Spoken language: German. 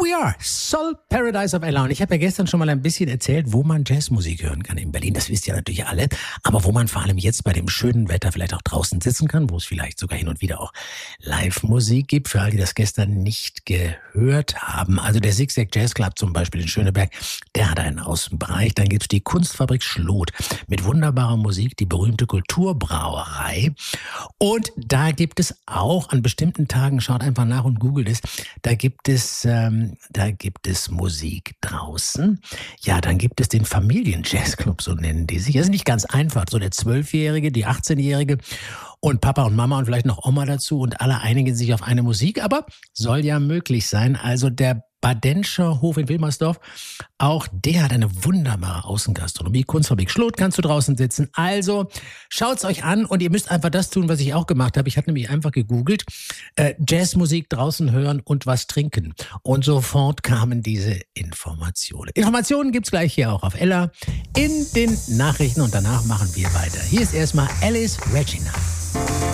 we are, Soul Paradise of Ella. Und ich habe ja gestern schon mal ein bisschen erzählt, wo man Jazzmusik hören kann in Berlin. Das wisst ihr natürlich alle. Aber wo man vor allem jetzt bei dem schönen Wetter vielleicht auch draußen sitzen kann, wo es vielleicht sogar hin und wieder auch Live-Musik gibt, für alle, die das gestern nicht gehört haben. Also der Zigzag Jazz Club zum Beispiel in Schöneberg, der hat einen Außenbereich. Dann gibt's die Kunstfabrik Schlot mit wunderbarer Musik, die berühmte Kulturbrauerei. Und da gibt es auch an bestimmten Tagen, schaut einfach nach und googelt es, da gibt es Musik draußen. Ja, dann gibt es den Familien-Jazzclub, so nennen die sich. Das ist nicht ganz einfach. So der 12-Jährige, die 18-Jährige und Papa und Mama und vielleicht noch Oma dazu und alle einigen sich auf eine Musik, aber soll ja möglich sein. Also der Badenscher Hof in Wilmersdorf, auch der hat eine wunderbare Außengastronomie. Kunstfabrik Schlot, kannst du draußen sitzen. Also schaut's euch an und ihr müsst einfach das tun, was ich auch gemacht habe. Ich habe nämlich einfach gegoogelt, Jazzmusik draußen hören und was trinken. Und sofort kamen diese Informationen. Informationen gibt's gleich hier auch auf Ella in den Nachrichten und danach machen wir weiter. Hier ist erstmal Alice Regina.